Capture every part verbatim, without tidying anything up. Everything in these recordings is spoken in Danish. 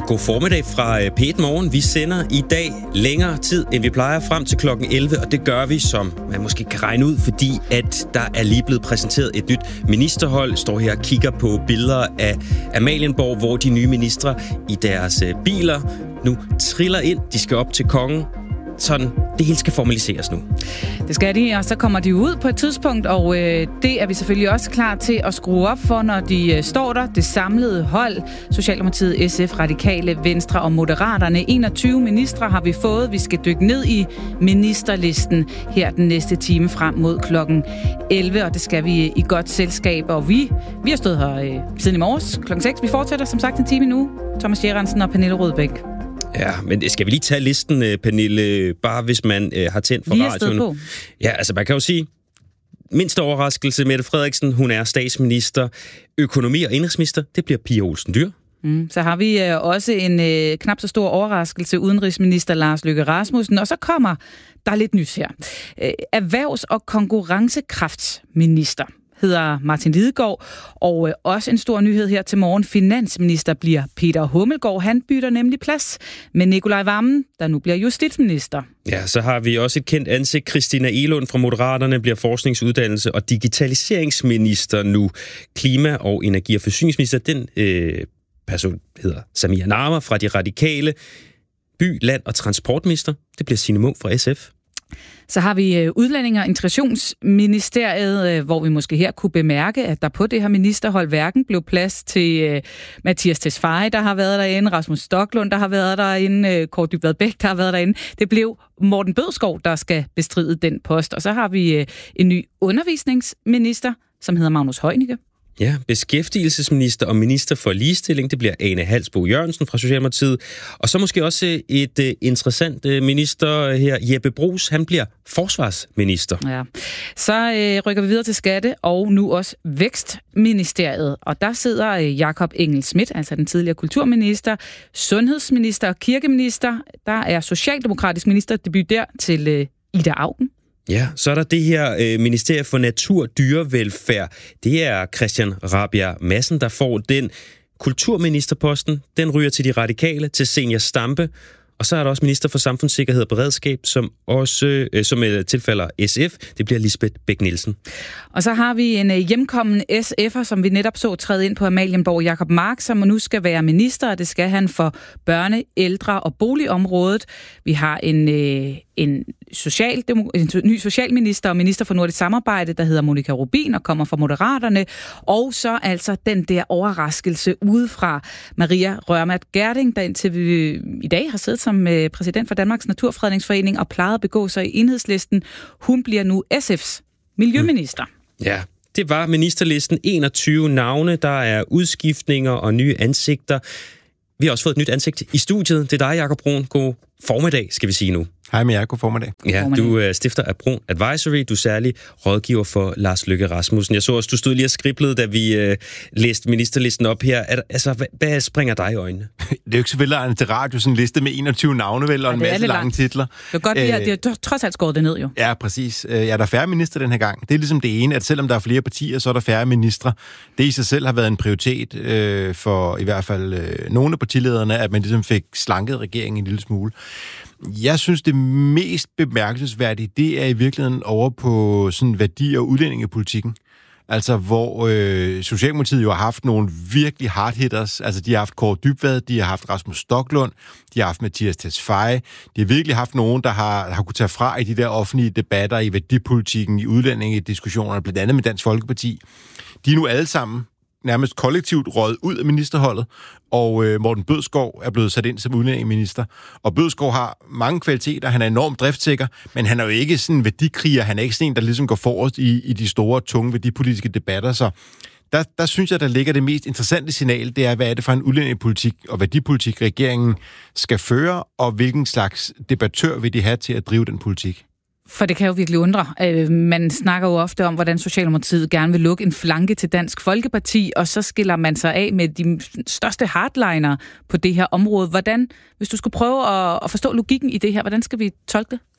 God formiddag fra P et Morgen. Vi sender i dag længere tid, end vi plejer, frem til klokken elleve, og det gør vi, som man måske kan regne ud, fordi at der er lige blevet præsenteret et nyt ministerhold. Jeg står her og kigger på billeder af Amalienborg, hvor de nye ministre i deres biler nu triller ind. De skal op til kongen. Sådan, det hele skal formaliseres nu. Det skal de, og så kommer de ud på et tidspunkt, og øh, det er vi selvfølgelig også klar til at skrue op for, når de øh, står der. Det samlede hold, Socialdemokratiet, S F, Radikale, Venstre og Moderaterne. enogtyve ministre har vi fået. Vi skal dykke ned i ministerlisten her den næste time frem mod klokken elleve, og det skal vi i godt selskab. Og vi, vi har stået her øh, siden i morges klokken seks. Vi fortsætter som sagt en time nu. Thomas Gerrandsen og Pernille Rødbæk. Ja, men skal vi lige tage listen, Pernille, bare hvis man øh, har tændt for lige radioen? På. Ja, altså man kan jo sige, mindste overraskelse, Mette Frederiksen, hun er statsminister, økonomi- og indrigsminister, det bliver Pia Olsen Dyhr. Mm, så har vi øh, også en øh, knap så stor overraskelse, udenrigsminister Lars Løkke Rasmussen, og så kommer der lidt nyt her. Øh, erhvervs- og konkurrencekraftsminister hedder Martin Lidegaard, og øh, også en stor nyhed her til morgen. Finansminister bliver Peter Hummelgaard. Han bytter nemlig plads med Nicolai Wammen, der nu bliver justitsminister. Ja, så har vi også et kendt ansigt. Christina Egelund fra Moderaterne bliver forskningsuddannelse og digitaliseringsminister nu. Klima- og energi- og forsyningsminister, den øh, person hedder Samia Nawa fra De Radikale. By-, land- og transportminister, det bliver Signe Munk fra S F. Så har vi Udlændinge- og Integrationsministeriet, hvor vi måske her kunne bemærke, at der på det her ministerhold hverken blev plads til uh, Mathias Tesfaye, der har været derinde, Rasmus Stoklund, der har været derinde, uh, Kaare Dybvad Bek, der har været derinde. Det blev Morten Bødskov, der skal bestride den post. Og så har vi uh, en ny undervisningsminister, som hedder Magnus Heunicke. Ja, beskæftigelsesminister og minister for ligestilling, det bliver Ane Halsboe Jørgensen fra Socialdemokratiet. Og så måske også et uh, interessant uh, minister her, Jeppe Bruus, han bliver forsvarsminister. Ja, så øh, rykker vi videre til skatte og nu også vækstministeriet. Og der sidder øh, Jakob Engel-Schmidt, altså den tidligere kulturminister, sundhedsminister og kirkeminister. Der er socialdemokratisk ministerdebut der til øh, Ida Auken. Ja, så er der det her øh, Ministerie for Natur og Dyrevelfærd. Det er Christian Rabjerg Madsen, der får den. Kulturministerposten, den ryger til De Radikale, til Zenia Stampe. Og så er der også minister for samfundssikkerhed og beredskab, som også øh, som øh, tilfalder S F. Det bliver Lisbeth Bech-Nielsen. Og så har vi en øh, hjemkommen S F'er, som vi netop så træde ind på Amalienborg, Jacob Mark, som nu skal være minister, og det skal han for børne-, ældre- og boligområdet. Vi har en, øh, en, social, en ny socialminister og minister for nordisk samarbejde, der hedder Monika Rubin og kommer fra Moderaterne. Og så altså den der overraskelse udefra Maria Rørmat Gerding, der indtil vi i dag har siddet som præsident for Danmarks Naturfredningsforening og plejede at begå sig i Enhedslisten. Hun bliver nu S F's miljøminister. Mm. Ja, det var ministerlisten. enogtyve navne, der er udskiftninger og nye ansigter. Vi har også fået et nyt ansigt i studiet. Det er dig, Jakob Brun. God formiddag, skal vi sige nu. Hej med jer, god formiddag. Ja, du er stifter af Brun Advisory. Du er særlig rådgiver for Lars Løkke Rasmussen. Jeg så også, du stod lige og skriblede, da vi øh, læste ministerlisten op her. Er, altså, hvad, hvad springer dig i øjnene? Det er jo ikke så velejende til radio, sådan en liste med enogtyve navne, vel, og en masse lange titler. Det er godt, at de har trods alt skåret det ned, jo. Ja, præcis. Ja, der er færre minister den her gang. Det er ligesom det ene, at selvom der er flere partier, så er der færre ministre. Det i sig selv har været en prioritet øh, for i hvert fald øh, nogle af partilederne, at man ligesom fik slanket regeringen en lille smule. Jeg synes, det mest bemærkelsesværdige, det er i virkeligheden over på sådan værdi- og udlændingepolitikken. Altså, hvor øh, Socialdemokratiet jo har haft nogle virkelig hardhitters. Altså, de har haft Kaare Dybvad, de har haft Rasmus Stoklund, de har haft Mathias Tesfaye. De har virkelig haft nogen, der har, har kunne tage fra i de der offentlige debatter, i værdipolitikken, i udlændingediskussionerne, blandt andet med Dansk Folkeparti. De er nu alle sammen nærmest kollektivt røget ud af ministerholdet, og øh, Morten Bødskov er blevet sat ind som udlændingeminister. Og Bødskov har mange kvaliteter, han er enormt driftsikker, men han er jo ikke sådan en værdikriger, han er ikke sådan en, der ligesom går forrest i, i de store, tunge værdipolitiske debatter, så der, der synes jeg, der ligger det mest interessante signal, det er, hvad er det for en udlændingepolitik og værdipolitik, regeringen skal føre, og hvilken slags debattør vil de have til at drive den politik. For det kan jo virkelig undre. Man snakker jo ofte om, hvordan Socialdemokratiet gerne vil lukke en flanke til Dansk Folkeparti, og så skiller man sig af med de største hardliner på det her område. Hvordan, hvis du skulle prøve at forstå logikken i det her, hvordan skal vi tolke det?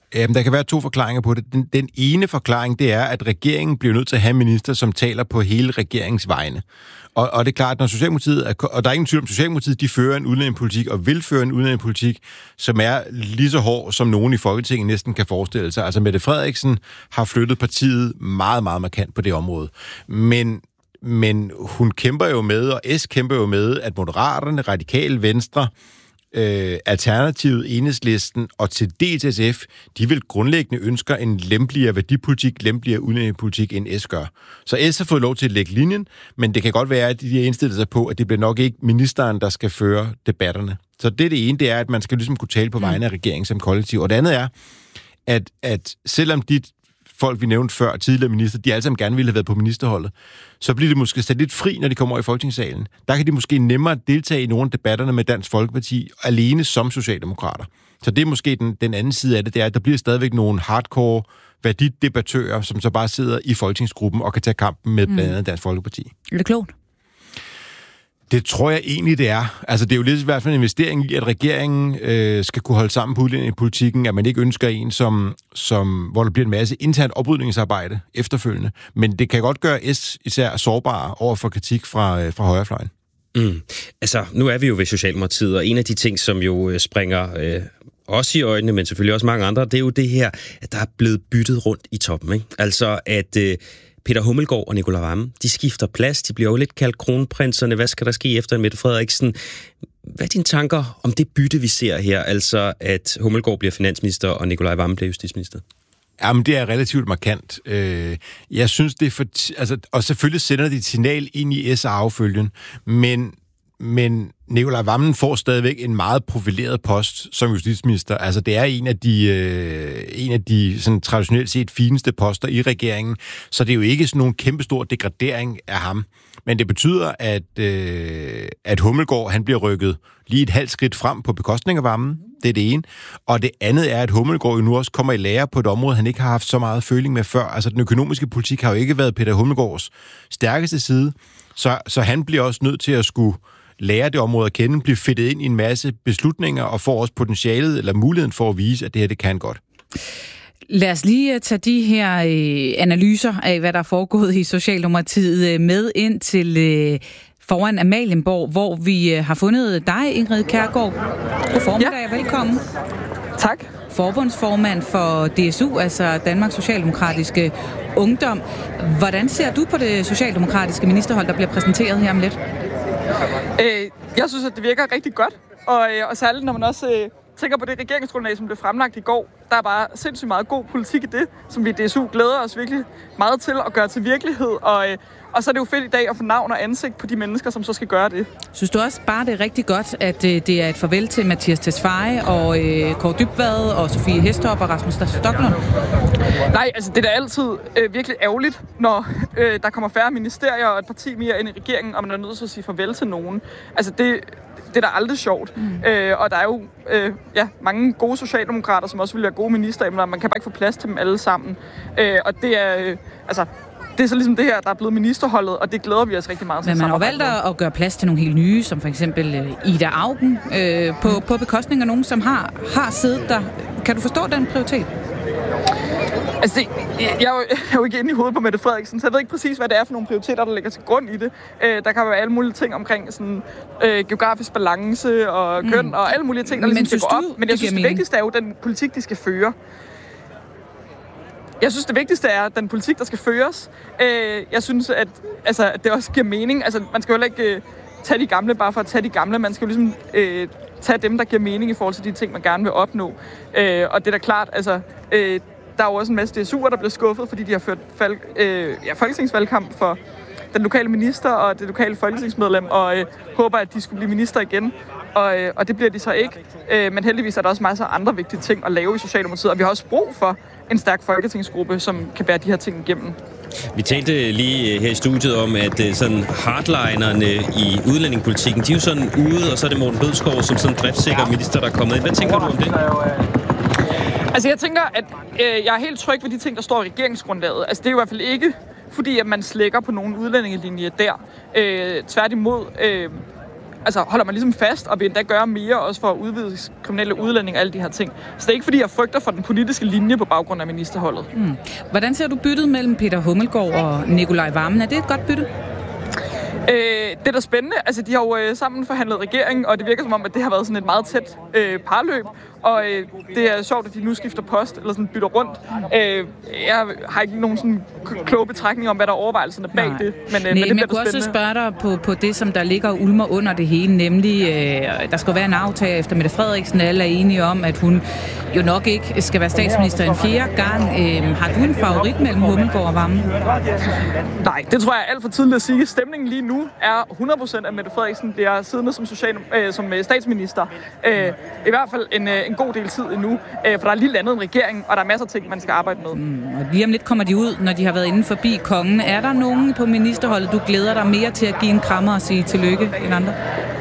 Jamen, der kan være to forklaringer på det. Den, den ene forklaring, det er, at regeringen bliver nødt til at have minister, som taler på hele regeringens vegne. Og, og det er klart, at når Socialdemokratiet, er, og der er ingen tvivl om, Socialdemokratiet, de fører en udlændingepolitik og vil føre en udlændingepolitik, som er lige så hård, som nogen i Folketinget næsten kan forestille sig. Altså, Mette Frederiksen har flyttet partiet meget, meget markant på det område. Men Men hun kæmper jo med, og S kæmper jo med, at Moderaterne, Radikale Venstre, øh, Alternativet, Enhedslisten og til dels S F, de vil grundlæggende ønsker en lempeligere værdipolitik, lempeligere udlændingepolitik, end S gør. Så S har fået lov til at lægge linjen, men det kan godt være, at de har indstillet sig på, at det bliver nok ikke ministeren, der skal føre debatterne. Så det, det ene, det er, at man skal ligesom kunne tale på vegne af regeringen som kollektiv. Og det andet er, at, at selvom de folk, vi nævnte før, tidligere minister, de alle sammen gerne ville have været på ministerholdet, så bliver de måske sat lidt fri, når de kommer over i Folketingssalen. Der kan de måske nemmere deltage i nogle af debatterne med Dansk Folkeparti, alene som socialdemokrater. Så det er måske den, den anden side af det, det er, at der bliver stadigvæk nogle hardcore værdidebattører, som så bare sidder i folketingsgruppen og kan tage kampen med blandt andet Dansk Folkeparti. Er det klogt? Det tror jeg egentlig, det er. Altså, det er jo lidt i hvert fald en investering i, at regeringen øh, skal kunne holde sammen på udlændingepolitikken, at man ikke ønsker en, som, som, hvor der bliver en masse internt oprydningsarbejde efterfølgende. Men det kan godt gøre S især sårbare over for kritik fra, øh, fra højrefløjen. Mm. Altså, nu er vi jo ved Socialdemokratiet, og en af de ting, som jo øh, springer øh, også i øjnene, men selvfølgelig også mange andre, det er jo det her, at der er blevet byttet rundt i toppen, ikke? Altså, at Øh, Peter Hummelgaard og Nicolai Wammen, de skifter plads, de bliver jo lidt kaldt kronprinserne. Hvad skal der ske efter Mette Frederiksen? Hvad er dine tanker om det bytte, vi ser her? Altså, at Hummelgaard bliver finansminister, og Nicolai Wammen bliver justitsminister? Jamen, det er relativt markant. Jeg synes, det er for... Altså, og selvfølgelig sender de et signal ind i S R-affølgen, men... Men Nicolai Wammen får stadigvæk en meget profileret post som justitsminister. Altså, det er en af de, øh, en af de sådan, traditionelt set fineste poster i regeringen, så det er jo ikke sådan nogen kæmpestor degradering af ham. Men det betyder, at, øh, at Hummelgaard, han bliver rykket lige et halvt skridt frem på bekostning af Wammen. Det er det ene. Og det andet er, at Hummelgaard jo nu også kommer i lære på et område, han ikke har haft så meget føling med før. Altså, den økonomiske politik har jo ikke været Peter Hummelgaards stærkeste side, så, så han bliver også nødt til at skulle lære det område at kende, blive fedtet ind i en masse beslutninger og får også potentialet eller muligheden for at vise, at det her, det kan godt. Lad os lige tage de her øh, analyser af, hvad der er foregået i Socialdemokratiet øh, med ind til øh, foran Amalienborg, hvor vi øh, har fundet dig, Ingrid Kjærgaard. God formiddag og ja. Velkommen. Tak. Forbundsformand for D S U, altså Danmarks Socialdemokratiske Ungdom. Hvordan ser du på det socialdemokratiske ministerhold, der bliver præsenteret her om lidt? Øh, jeg synes, at det virker rigtig godt, og, og særligt når man også øh, tænker på det regeringsgrundlag, som blev fremlagt i går. Der er bare sindssygt meget god politik i det, som vi i D S U glæder os virkelig meget til at gøre til virkelighed, og, øh, og så er det jo fedt i dag at få navn og ansigt på de mennesker, som så skal gøre det. Synes du også bare, det er rigtig godt, at øh, det er et farvel til Mathias Tesfaye og øh, Kåre Dybvad og Sofie Hestorp og Rasmus Stoklund? Nej, altså det er da altid øh, virkelig ærgerligt, når øh, der kommer færre ministerier og et parti mere ind i regeringen, og man er nødt til at sige farvel til nogen. Altså det, det er da aldrig sjovt. Mm. Øh, og der er jo øh, ja, mange gode socialdemokrater, som også vil være gode minister, men man kan bare ikke få plads til dem alle sammen. Øh, og det er... Øh, altså Det er så ligesom det her, der er blevet ministerholdet, og det glæder vi os rigtig meget til. Men man har valgt at gøre plads til nogle helt nye, som for eksempel Ida Auken, øh, på, mm. på bekostning af nogen, som har, har siddet der. Kan du forstå den prioritet? Altså, det, jeg, jeg er jo ikke inde i hovedet på Mette Frederiksen, så jeg ved ikke præcis, hvad det er for nogle prioriteter, der ligger til grund i det. Øh, der kan være alle mulige ting omkring sådan, øh, geografisk balance og køn mm. og alle mulige ting, der ligesom skal gå op. Men jeg synes, det vigtigste er jo den politik, de skal føre. Jeg synes, det vigtigste er den politik, der skal føres. Jeg synes, at, altså, at det også giver mening. Altså, man skal jo heller ikke tage de gamle bare for at tage de gamle. Man skal jo ligesom øh, tage dem, der giver mening i forhold til de ting, man gerne vil opnå. Øh, og det er da klart, altså, øh, der er jo også en masse D S U'er, der bliver skuffet, fordi de har ført fal- øh, ja, folketingsvalgkamp for den lokale minister og det lokale folketingsmedlem, og øh, håber, at de skulle blive minister igen. Og, øh, og det bliver de så ikke. Øh, men heldigvis er der også masser af andre vigtige ting at lave i Socialdemokratiet, og vi har også brug for en stærk folketingsgruppe, som kan bære de her ting igennem. Vi talte lige her i studiet om, at sådan hardlinerne i udlændingepolitikken, de er jo sådan ude, og så er det Morten Bødskov som sådan driftsikker minister, der er kommet ind. Hvad tænker du om det? Altså jeg tænker, at øh, jeg er helt tryg ved de ting, der står i regeringsgrundlaget. Altså det er jo i hvert fald ikke, fordi at man slækker på nogen udlændingelinje der. Øh, tværtimod, øh, altså, holder man ligesom fast, og vil endda gøre mere også for at udvide kriminelle udlændinge og alle de her ting. Så det er ikke, fordi jeg frygter for den politiske linje på baggrund af ministerholdet. Mm. Hvordan ser du byttet mellem Peter Hummelgaard og Nicolai Wammen? Er det et godt bytte? Øh, det er da spændende. Altså, de har jo øh, sammen forhandlet regering, og det virker som om, at det har været sådan et meget tæt øh, parløb. Og øh, det er sjovt, at de nu skifter post, eller sådan bytter rundt. Øh, jeg har ikke nogen sådan kloge betragtning om, hvad der er overvejelserne bag Nej. det. Men, øh, Nej, men det men jeg kunne også spørge dig på, på det, som der ligger og ulmer under det hele, nemlig, øh, der skal være en aftale efter Mette Frederiksen. Alle er enige om, at hun jo nok ikke skal være statsminister en fjerde gang. Øh, har du en favorit mellem Hummelgaard og Wammen? Nej, det tror jeg er alt for tidligt at sige. Stemningen lige nu er hundrede procent, at Mette Frederiksen bliver siddende som, social, øh, som statsminister. Øh, I hvert fald en, en god del tid endnu, øh, for der er lige landet en regering, og der er masser af ting, man skal arbejde med. Mm, og lige om lidt kommer de ud, når de har været inde forbi kongen. Er der nogen på ministerholdet, du glæder dig mere til at give en krammer og sige tillykke end andre?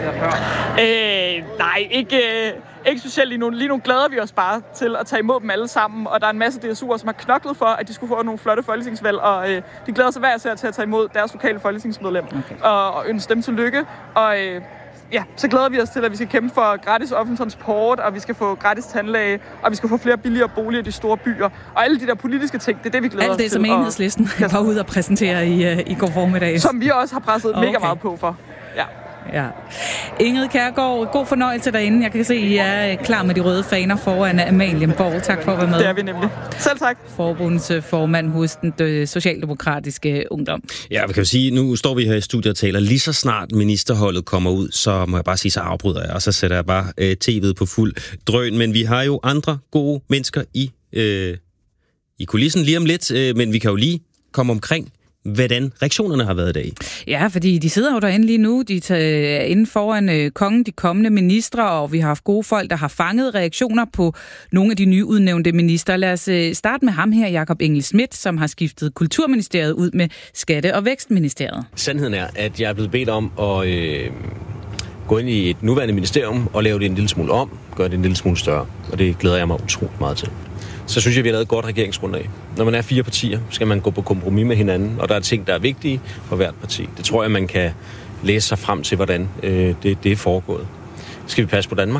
Øh, nej, ikke, øh, ikke specielt lige nu. Lige nu glæder vi os bare til at tage imod dem alle sammen, og der er en masse D S U'er, som har knoklet for, at de skulle få nogle flotte folketingsvalg, og øh, de glæder sig hver især til at tage imod deres lokale folketingsmedlem, okay. og, og ønske dem tillykke, og øh, ja, så glæder vi os til, at vi skal kæmpe for gratis offentlig transport, og vi skal få gratis tandlæge, og vi skal få flere billigere boliger i de store byer. Og alle de der politiske ting, det er det, vi glæder Alt os det, til. Som Enhedslisten var ude og præsentere i, uh, i går formiddag. Som vi også har presset okay. mega meget på for. Ja. Ja. Ingrid Kjærgaard, god fornøjelse derinde. Jeg kan se, at I er klar med de røde faner foran Amalienborg. Tak for at være med. Det er vi nemlig. Selv tak. Forbundsformand hos den socialdemokratiske ungdom. Ja, vi kan jo sige, nu står vi her i studiet og taler. Lige så snart ministerholdet kommer ud, så må jeg bare sige, så afbryder jeg, og så sætter jeg bare øh, tv'et på fuld drøn. Men vi har jo andre gode mennesker i, øh, i kulissen lige om lidt, øh, men vi kan jo lige komme omkring, hvordan reaktionerne har været i dag. Ja, fordi de sidder jo derinde lige nu. De er inde foran øh, kongen, de kommende ministre, og vi har haft gode folk, der har fanget reaktioner på nogle af de nyudnævnte ministre. Lad os øh, starte med ham her, Jakob Engel-Schmidt, som har skiftet Kulturministeriet ud med Skatte- og Vækstministeriet. Sandheden er, at jeg er blevet bedt om at øh, gå ind i et nuværende ministerium og lave det en lille smule om, gøre det en lille smule større, og det glæder jeg mig utroligt meget til. Så synes jeg, vi har lavet et godt regeringsgrundlag. Når man er fire partier, skal man gå på kompromis med hinanden, og der er ting, der er vigtige for hvert parti. Det tror jeg, man kan læse sig frem til, hvordan øh, det, det er foregået. Skal vi passe på Danmark?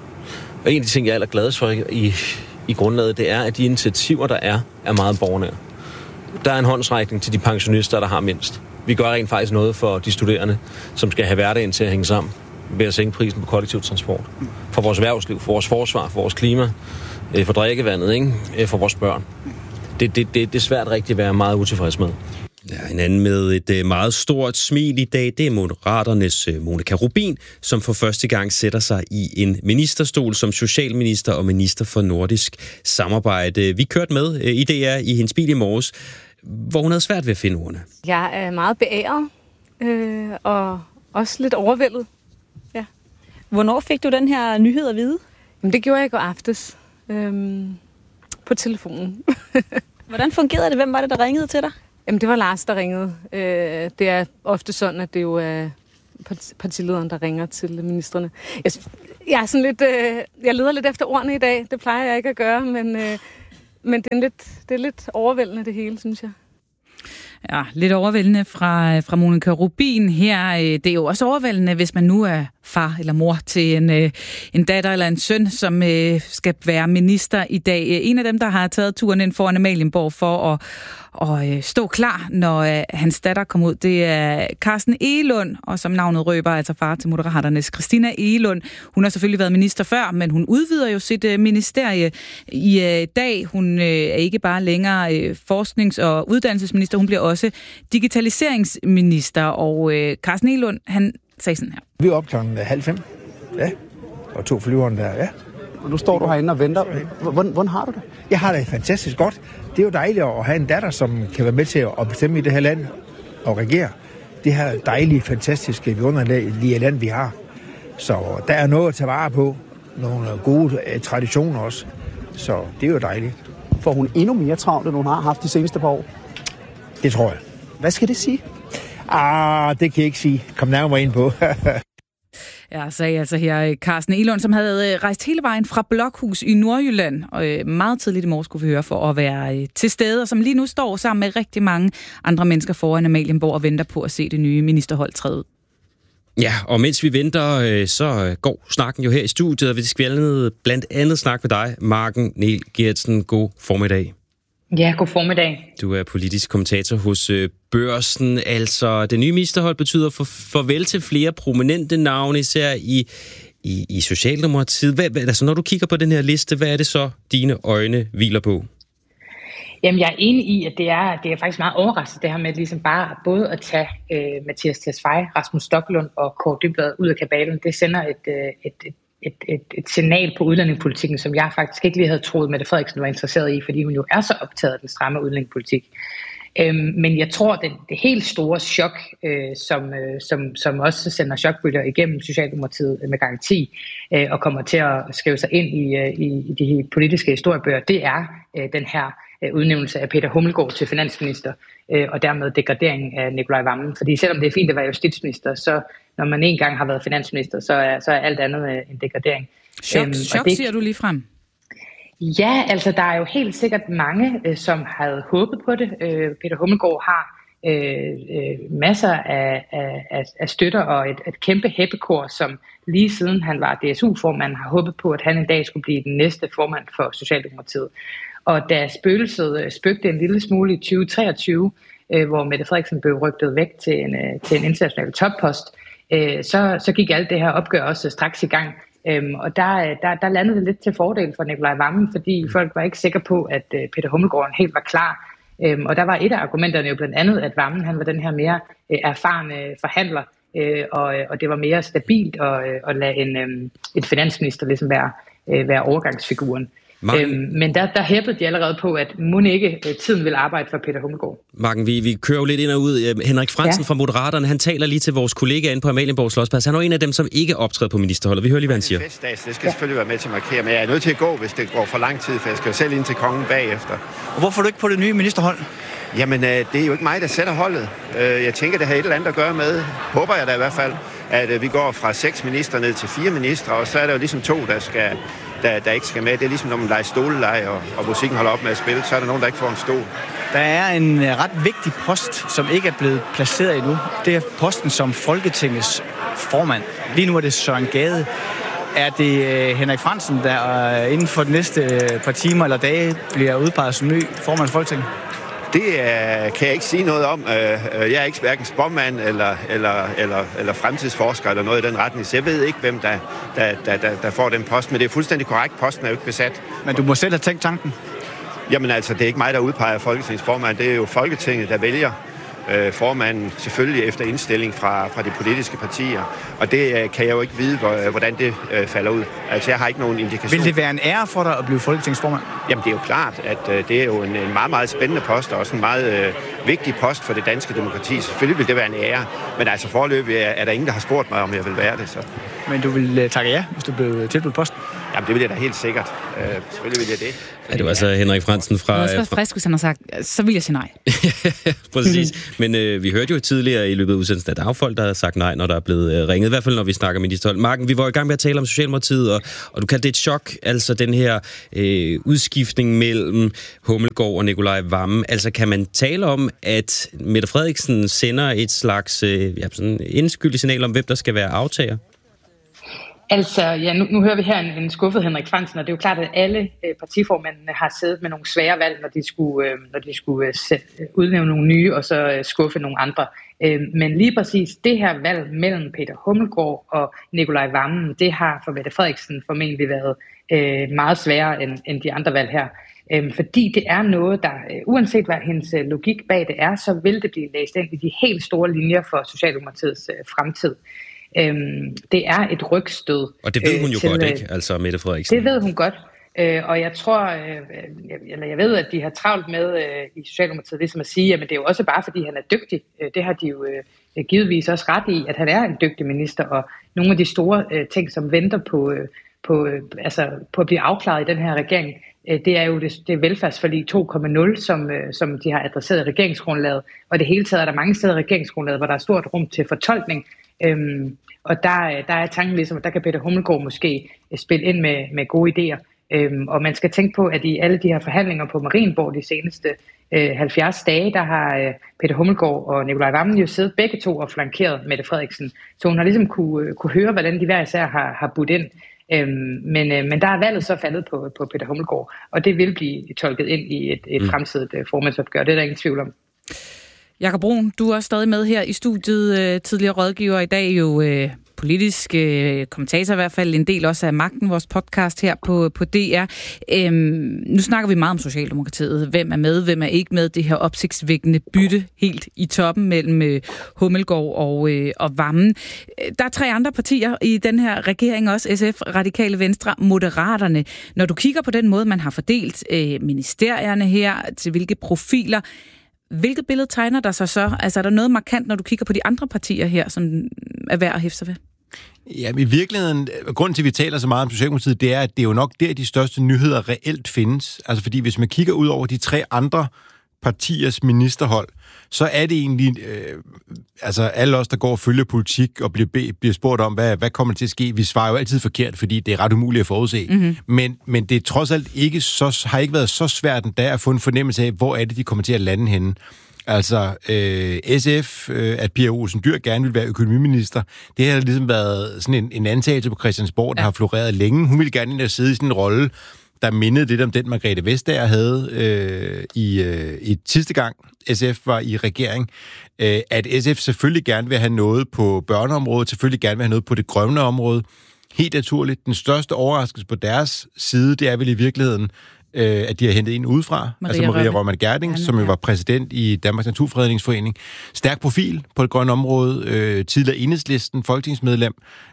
Og en af de ting, jeg er allergladest for i, i grundlaget, det er, at de initiativer, der er, er meget borgernære. Der er en håndsrækning til de pensionister, der har mindst. Vi gør rent faktisk noget for de studerende, som skal have hverdagen til at hænge sammen ved at sænke prisen på kollektiv transport. For vores erhvervsliv, for vores forsvar, for vores klima, for drikkevandet, ikke? For vores børn. Det, det, det, det er svært rigtig at være meget utilfreds med. Ja, en anden med et meget stort smil i dag, det er Moderaternes Monika Rubin, som for første gang sætter sig i en ministerstol som socialminister og minister for nordisk samarbejde. Vi kørte med i D R i hendes bil i morges, hvor hun havde svært ved at finde ordene. Jeg er meget beæret øh, og også lidt overvældet. Ja. Hvornår fik du den her nyhed at vide? Jamen, det gjorde jeg i går aftes. Øhm, på telefonen. Hvordan fungerede det? Hvem var det, der ringede til dig? Jamen, det var Lars, der ringede. Øh, det er ofte sådan, at det jo er partilederen, der ringer til ministerne. Jeg, jeg er sådan lidt, øh, jeg leder lidt efter ordene i dag. Det plejer jeg ikke at gøre, men, øh, men det, er lidt, det er lidt overvældende det hele, synes jeg. Ja, lidt overvældende fra, fra Monika Rubin her. Det er jo også overvældende, hvis man nu er far eller mor til en, en datter eller en søn, som skal være minister i dag. En af dem, der har taget turen ind foran Amalienborg for at, at stå klar, når hans datter kommer ud, det er Carsten Egelund, og som navnet røber, altså far til Moderaternes Christina Egelund. Hun har selvfølgelig været minister før, men hun udvider jo sit ministerie i dag. Hun er ikke bare længere forsknings- og uddannelsesminister, hun bliver også digitaliseringsminister, og Carsten Egelund, han sagde sådan her. Vi er op klokken halv fem, ja, og to flyveren der, ja. Og nu står du herinde og venter. Hvordan, hvordan har du det? Jeg har det fantastisk godt. Det er jo dejligt at have en datter, som kan være med til at bestemme i det her land og regere. Det her dejlige, fantastiske, vidunderlige land, vi har. Så der er noget at tage vare på. Nogle gode traditioner også. Så det er jo dejligt. Får hun endnu mere travlt, end hun har haft de seneste par år? Det tror jeg. Hvad skal det sige? Ah, det kan jeg ikke sige. Kom nærmere ind på. Ja, sagde altså her Carsten Egelund, som havde rejst hele vejen fra Blokhus i Nordjylland, og meget tidligt i morges skulle vi høre for at være til stede, og som lige nu står sammen med rigtig mange andre mennesker foran Amalienborg og venter på at se det nye ministerhold træde ud. Ja, og mens vi venter, så går snakken jo her i studiet, og vi skal blandt andet snakke med dig, Marken Niel Geertsen. God formiddag. Ja, god formiddag. Du er politisk kommentator hos Børsen. Altså, det nye ministerhold betyder for, farvel til flere prominente navne, især i, i, i Socialdemokratiet. Hvad, hvad, altså, når du kigger på den her liste, hvad er det så, dine øjne hviler på? Jamen, jeg er enig i, at det er, det er faktisk meget overraskende, det her med ligesom bare både at tage øh, Mathias Tesfaye, Rasmus Stoklund og Kaare Dybvad ud af kabalen. Det sender et, et, et, et, et, et signal på udlændingepolitikken, som jeg faktisk ikke lige havde troet, Mette Frederiksen var interesseret i, fordi hun jo er så optaget af den stramme udlændingepolitik. Øhm, men jeg tror, det, det helt store chok, øh, som, øh, som, som også sender chokbølger igennem Socialdemokratiet med garanti, øh, og kommer til at skrive sig ind i, øh, i, i de politiske historiebøger, det er øh, den her udnævnelse af Peter Hummelgaard til finansminister, øh, og dermed degradering af Nicolai Wammen. Fordi selvom det er fint at være justitsminister, så når man en gang har været finansminister, så er, så er alt andet øh, en degradering. Chok, øhm, chok det, siger du lige frem. Ja, altså der er jo helt sikkert mange, øh, som havde håbet på det. Øh, Peter Hummelgaard har øh, øh, masser af, af, af støtter og et, et kæmpe heppekor, som lige siden han var D S U-formand, har håbet på, at han en dag skulle blive den næste formand for Socialdemokratiet. Og da spøgelset spøgte en lille smule i tyve treogtyve, øh, hvor Mette Frederiksen blev rygtet væk til en, øh, til en international toppost, øh, så, så gik alt det her opgør også straks i gang. Øhm, og der, der, der landede det lidt til fordel for Nicolai Wammen, fordi folk var ikke sikre på, at øh, Peter Hummelgaard helt var klar. Øhm, og der var et af argumenterne jo blandt andet, at Wammen han var den her mere øh, erfarne forhandler, øh, og, og det var mere stabilt at, øh, at lade en, øh, en finansminister ligesom være, øh, være overgangsfiguren. Øhm, men der, der hæppede de allerede på, at må ikke øh, tiden vil arbejde for Peter Hummelgaard. Marken, vi, vi kører jo lidt ind og ud. Henrik Frandsen ja. fra Moderaterne, han taler lige til vores kollega inde på Amalienborg Slotsplads. Han er en af dem, som ikke optræder på ministerholdet. Vi hører lige, hvad han siger. Det er festdag, det skal ja. selvfølgelig være med til at markere, men jeg er nødt til at gå, hvis det går for lang tid, for jeg skal jo selv ind til kongen bagefter. Og hvorfor er du ikke på det nye ministerhold? Jamen, øh, det er jo ikke mig, der sætter holdet. Øh, jeg tænker, det har et eller andet at gøre med, håber jeg da i hvert fald, at øh, vi går fra seks ministre ned til fire ministre, og så er der jo ligesom to, der skal... Der, der ikke skal med. Det er ligesom, når man leger stoleleje, og, og musikken holder op med at spille, så er der nogen, der ikke får en stol. Der er en ret vigtig post, som ikke er blevet placeret endnu. Det er posten som Folketingets formand. Lige nu er det Søren Gade. Er det Henrik Frandsen, der inden for de næste par timer eller dage bliver udpeget som ny formand for Folketinget? Det uh, kan jeg ikke sige noget om. Uh, jeg er ikke hverken spåmand eller, eller, eller, eller fremtidsforsker eller noget i den retning, så jeg ved ikke, hvem der, der, der, der, der får den post. Men det er fuldstændig korrekt. Posten er jo ikke besat. Men du må selv have tænkt tanken? Jamen altså, det er ikke mig, der udpeger Folketingets formand. Det er jo Folketinget, der vælger øh, formanden, selvfølgelig efter indstilling fra, fra de politiske partier. Og det øh, kan jeg jo ikke vide, hvor, hvordan det øh, falder ud. Altså, jeg har ikke nogen indikation. Vil det være en ære for dig at blive Folketingets formand? Jamen, det er jo klart, at øh, det er jo en, en meget, meget spændende post, og også en meget øh, vigtig post for det danske demokrati. Selvfølgelig vil det være en ære, men altså foreløbig er, er der ingen, der har spurgt mig, om jeg vil være det. Så. Men du vil uh, takke ja, hvis du blev tilbudt posten? Jamen, det vil jeg da helt sikkert. Uh, selvfølgelig vil jeg det. Ja, det var altså Henrik Frandsen fra... Det var også frisk, hvis han har sagt, så vil jeg sige nej. Præcis. Men øh, vi hørte jo tidligere i løbet af udsendelsen, at der er folk, der har sagt nej, når der er blevet øh, ringet. I hvert fald, når vi snakker ministerhold. Marken, vi var i gang med at tale om Socialdemokratiet, og, og du kaldte det et chok, altså den her øh, udskiftning mellem Hummelgaard og Nicolai Wammen. Altså, kan man tale om, at Mette Frederiksen sender et slags øh, ja, sådan indskyldigt signal om, hvem der skal være aftager? Altså, ja, nu, nu hører vi her en, en skuffet Henrik Frandsen, og det er jo klart, at alle øh, partiformændene har siddet med nogle svære valg, når de skulle, øh, når de skulle øh, sæt, udnævne nogle nye, og så øh, skuffe nogle andre. Øh, men lige præcis det her valg mellem Peter Hummelgaard og Nicolai Wammen, det har for Mette Frederiksen formentlig været øh, meget sværere end, end de andre valg her. Øh, fordi det er noget, der, øh, uanset hvad hendes øh, logik bag det er, så vil det blive læst ind i de helt store linjer for Socialdemokratiets øh, fremtid. Øhm, det er et rygstød. Og det ved hun jo til, godt, ikke? Altså Mette Frederiksen. Det ved hun godt. Øh, og jeg tror, øh, eller jeg ved, at de har travlt med øh, i Socialdemokratiet, ligesom at sige, at det er jo også bare, fordi han er dygtig. Øh, det har de jo øh, givetvis også ret i, at han er en dygtig minister, og nogle af de store øh, ting, som venter på, øh, på, øh, altså, på at blive afklaret i den her regering, øh, det er jo det, det velfærdsforlig to punkt nul, som, øh, som de har adresseret i regeringsgrundlaget. Og det hele taget er der mange steder i regeringsgrundlaget, hvor der er stort rum til fortolkning. Øhm, og der, der er tanken ligesom, at der kan Peter Hummelgaard måske spille ind med, med gode idéer. Øhm, og man skal tænke på, at i alle de her forhandlinger på Marienborg de seneste øh, halvfjerds dage, der har øh, Peter Hummelgaard og Nicolai Wammen jo siddet begge to og flankeret Mette Frederiksen. Så hun har ligesom kunne, kunne høre, hvordan de hver især har, har budt ind. Øhm, men, øh, men der er valget så faldet på, på Peter Hummelgaard, og det vil blive tolket ind i et, et mm. fremtidigt øh, formandsopgør. Det er der ingen tvivl om. Jakob Brun, du er stadig med her i studiet, øh, tidligere rådgiver, i dag jo øh, politisk øh, kommentator i hvert fald, en del også af Magten, vores podcast her på, på D R. Øhm, nu snakker vi meget om Socialdemokratiet. Hvem er med, hvem er ikke med? Det her opsigtsvækkende bytte helt i toppen mellem øh, Hummelgaard og, øh, og Wammen. Der er tre andre partier i den her regering, også S F, Radikale Venstre, Moderaterne. Når du kigger på den måde, man har fordelt øh, ministerierne her, til hvilke profiler, hvilket billede tegner der sig så? Altså er der noget markant, når du kigger på de andre partier her, som er værd at hæfte sig ved? Ja, i virkeligheden, grunden til, at vi taler så meget om Socialdemokratiet, det er, at det er jo nok der, de største nyheder reelt findes. Altså fordi hvis man kigger ud over de tre andre partiers ministerhold, så er det egentlig, øh, altså alle os, der går og følger politik og bliver, be, bliver spurgt om, hvad, hvad kommer til at ske, vi svarer jo altid forkert, fordi det er ret umuligt at forudse. Mm-hmm. Men, men det er trods alt ikke så, har ikke været så svært endda at få en fornemmelse af, hvor er det, de kommer til at lande henne. Altså, øh, S F, øh, at Pia Olsen Dyhr gerne vil være økonomiminister, det har ligesom været sådan en, en antagelse på Christiansborg, der ja. har floreret længe. Hun ville gerne ind og sidde i sådan en rolle, der mindede lidt om den, Margrethe Vestager havde øh, i, øh, i sidste gang, S F var i regering. Øh, at S F selvfølgelig gerne vil have noget på børneområdet, selvfølgelig gerne vil have noget på det grønne område. Helt naturligt. Den største overraskelse på deres side, det er vel i virkeligheden, øh, at de har hentet en udefra, Maria altså Maria Rønne Gerding, som jo var præsident i Danmarks Naturfredningsforening. Stærk profil på det grønne område, øh, tidligere Enhedslisten, folketingsmedlem.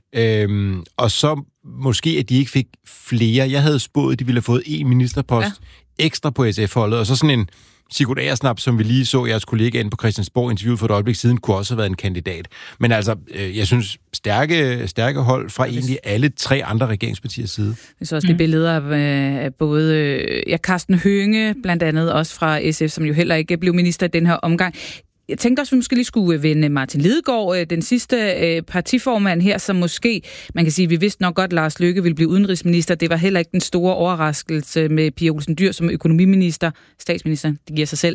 Øhm, og så måske, at de ikke fik flere. Jeg havde spået, at de ville have fået en ministerpost ja. ekstra på S F-holdet, og så sådan en Sigurd Agersnap, som vi lige så jeres kollega inde på Christiansborg interviewet for et øjeblik siden, kunne også have været en kandidat. Men altså, øh, jeg synes, stærke, stærke hold fra ja, egentlig alle tre andre regeringspartiers side. Det er også det billeder af øh, både øh, ja, Karsten Hønge, blandt andet også fra S F, som jo heller ikke blev minister i den her omgang. Jeg tænkte også, at vi måske lige skulle vende Martin Lidegaard, den sidste partiformand her, som måske, man kan sige, vi vidste nok godt, at Lars Løkke ville blive udenrigsminister. Det var heller ikke den store overraskelse med Pia Olsen Dyhr som økonomiminister, statsminister, det giver sig selv.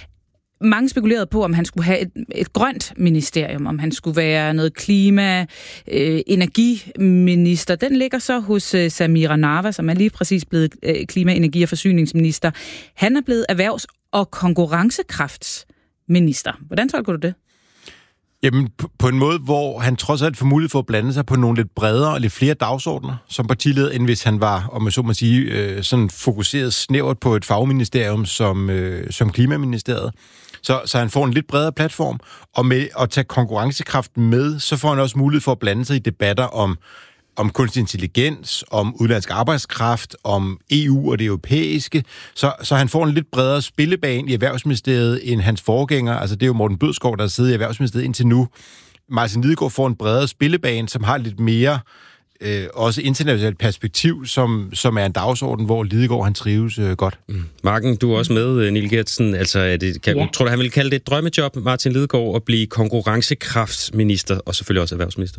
Mange spekulerede på, om han skulle have et, et grønt ministerium, om han skulle være noget klima, øh, energiminister. Den ligger så hos øh, Samira Nawa, som er lige præcis blevet øh, klima-, energi- og forsyningsminister. Han er blevet erhvervs- og konkurrencekrafts minister. Hvordan tolker du det? Jamen, på en måde, hvor han trods alt får mulighed for at blande sig på nogle lidt bredere og lidt flere dagsordner som partileder, end hvis han var, om man så må sige, øh, sådan fokuseret snævert på et fagministerium som, øh, som Klimaministeriet. Så, så han får en lidt bredere platform, og med at tage konkurrencekraften med, så får han også mulighed for at blande sig i debatter om om kunstig intelligens, om udenlandsk arbejdskraft, om E U og det europæiske, så, så han får en lidt bredere spillebane i Erhvervsministeriet end hans forgænger. Altså det er jo Morten Bødskov, der sidder i Erhvervsministeriet indtil nu. Martin Lidegaard får en bredere spillebane, som har lidt mere øh, også internationalt perspektiv, som, som er en dagsorden, hvor Lidegaard han trives øh, godt. Mm. Marken, du er også med, Niel Geertsen. Altså, er det, kan, ja. tror du, han vil kalde det et drømmejob, Martin Lidegaard, at blive konkurrencekraftsminister og selvfølgelig også erhvervsminister?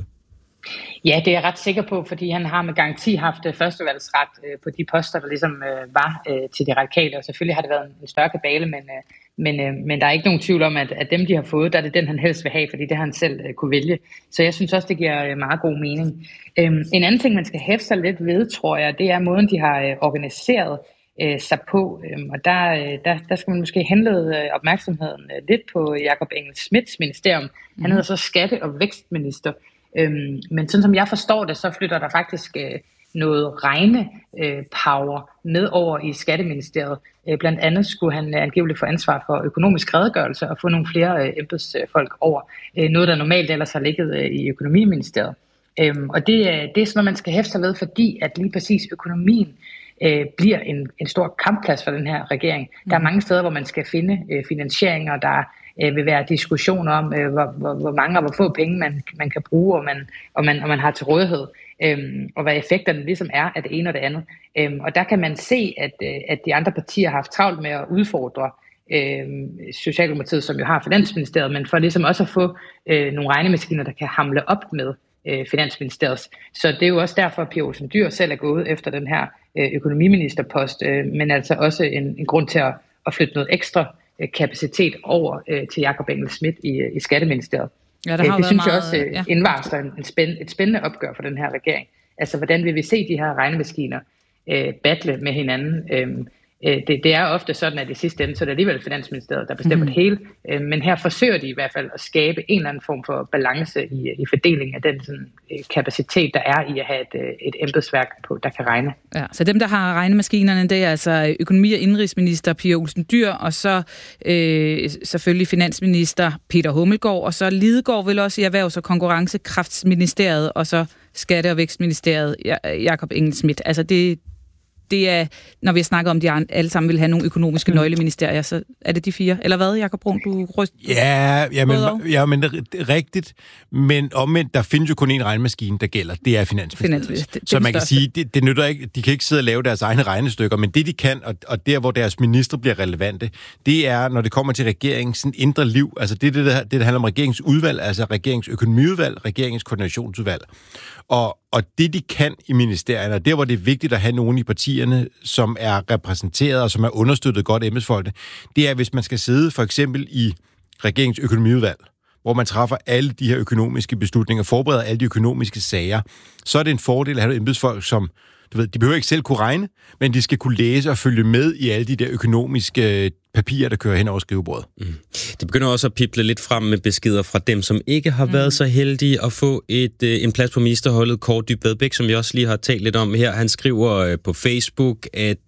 Ja, det er jeg ret sikker på, fordi han har med garanti haft førstevalgsret øh, på de poster, der ligesom øh, var øh, til de radikale, og selvfølgelig har det været en større kabale, men, øh, men, øh, men der er ikke nogen tvivl om, at, at dem, de har fået, der er det den, han helst vil have, fordi det har han selv øh, kunne vælge. Så jeg synes også, det giver øh, meget god mening. Øhm, en anden ting, man skal hæfte sig lidt ved, tror jeg, det er måden, de har øh, organiseret øh, sig på, øhm, og der, øh, der, der skal man måske henlede øh, opmærksomheden øh, lidt på Jakob Engel-Schmidts ministerium. Mm. Han hedder så skatte- og vækstminister. Øhm, men sådan som jeg forstår det, så flytter der faktisk øh, noget regne-power øh, med over i Skatteministeriet. Øh, blandt andet skulle han øh, angiveligt få ansvar for økonomisk redegørelse og få nogle flere øh, embedsfolk over. Øh, noget, der normalt ellers har ligget øh, i Økonomiministeriet. Øhm, og det, øh, det er sådan noget, man skal hæfte sig ved, fordi at lige præcis økonomien øh, bliver en, en stor kampplads for den her regering. Mm. Der er mange steder, hvor man skal finde øh, finansieringer, der øh, vil være diskussioner om, øh, hvor, hvor, hvor mange og hvor få penge man, man kan bruge, og man, og, man, og man har til rådighed, øhm, og hvad effekterne ligesom er af det ene og det andet. Øhm, og der kan man se, at, øh, at de andre partier har haft travlt med at udfordre øh, Socialdemokratiet, som jo har Finansministeriet, men for ligesom også at få øh, nogle regnemaskiner, der kan hamle op med øh, Finansministeriet. Så det er jo også derfor, at Pia Olsen Dyhr selv er gået efter den her øh, økonomiministerpost, øh, men altså også en, en grund til at, at flytte noget ekstra øh, kapacitet over øh, til Jakob Engel-Schmidt i, i Skatteministeriet. Ja, det, har det synes meget, jeg også øh, ja. indvarsler en, en spænd, et spændende opgør for den her regering. Altså, hvordan vil vi se de her regnemaskiner øh, battle med hinanden? Øh, Det, det er ofte sådan, at i sidste ende, så er det alligevel Finansministeriet, der bestemmer mm. det hele. Men her forsøger de i hvert fald at skabe en eller anden form for balance i, i fordelingen af den sådan, kapacitet, der er i at have et, et embedsværk, på, der kan regne. Ja, så dem, der har regnemaskinerne, det er altså økonomi- og indrigsminister Pia Olsen Dyhr, og så øh, selvfølgelig finansminister Peter Hummelgaard, og så Lidegaard vil også i Erhvervs- og Konkurrencekraftsministeriet, og så Skatte- og Vækstministeriet Jakob Engel-Schmidt. Altså det Det er, når vi har snakket om, at de alle sammen vil have nogle økonomiske mm. nøgleministerier, så er det de fire. Eller hvad, Jakob Brun, du ryster? Ja, ja, men, ja, men det er rigtigt. Men omvendt, der findes jo kun en regnemaskine, der gælder. Det er Finansministeriet. Så man kan største. sige, det, det nytter ikke, de kan ikke sidde og lave deres egne regnestykker, men det de kan, og, og der, hvor deres minister bliver relevante, det er, når det kommer til regeringens indre liv. Altså det, det, det, det handler om regeringsudvalg, altså regeringsøkonomiudvalg, regeringskoordinationsudvalg. Og, og det, de kan i ministerierne, der hvor det er vigtigt at have nogen i partierne, som er repræsenteret og som er understøttet godt embedsfolkene, det er, hvis man skal sidde for eksempel i regeringsøkonomiudvalg, hvor man træffer alle de her økonomiske beslutninger, forbereder alle de økonomiske sager, så er det en fordel at have embedsfolk, som du ved, de behøver ikke selv kunne regne, men de skal kunne læse og følge med i alle de der økonomiske papirer, der kører hen over skrivebordet. Mm. Det begynder også at pible lidt frem med beskeder fra dem, som ikke har mm. været så heldige at få et, en plads på ministerholdet. Kåre Dybvad Vedbæk, som vi også lige har talt lidt om her, han skriver på Facebook, at